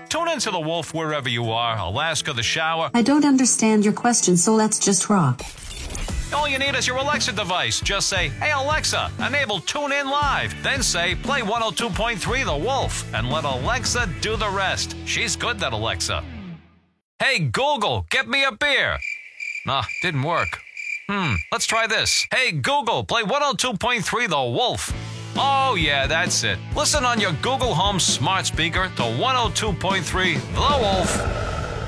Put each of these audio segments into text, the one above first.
Tune into The Wolf wherever you are, Alaska, the shower. I don't understand your question, so let's just rock. All you need is your Alexa device. Just say, "Hey Alexa, enable Tune In Live." Then say, "Play 102.3 The Wolf," and let Alexa do the rest. She's good, that Alexa. Hey Google, get me a beer. Nah, didn't work. Let's try this. Hey Google, play 102.3 The Wolf. Oh yeah, that's it. Listen on your Google Home smart speaker to 102.3 The Wolf.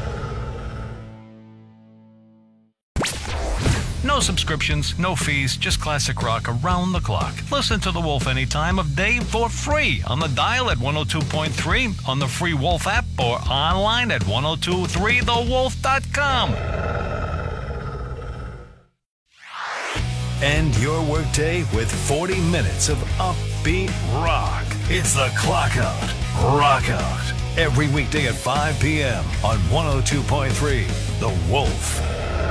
No subscriptions, no fees, just classic rock around the clock. Listen to The Wolf any time of day for free on the dial at 102.3, on the free Wolf app, or online at 1023thewolf.com. End your workday with 40 minutes of upbeat rock. It's the Clock Out, Rock Out. Every weekday at 5 p.m. on 102.3 The Wolf.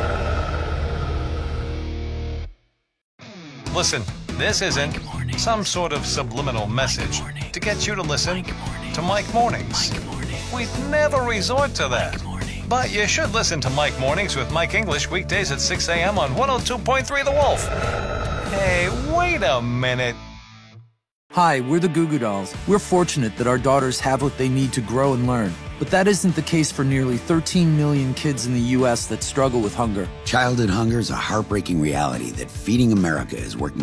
Listen, this isn't some sort of subliminal message to get you to listen to Mike Mornings. We'd never resort to that. But you should listen to Mike Mornings with Mike English weekdays at 6 a.m. on 102.3 The Wolf. Hey, wait a minute. Hi, we're the Goo Goo Dolls. We're fortunate that our daughters have what they need to grow and learn. But that isn't the case for nearly 13 million kids in the U.S. that struggle with hunger. Childhood hunger is a heartbreaking reality that Feeding America is working